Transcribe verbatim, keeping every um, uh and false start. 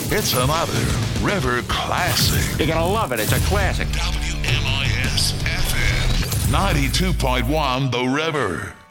It's another River classic. You're gonna love it. It's a classic. W M I S F M ninety-two point one The River.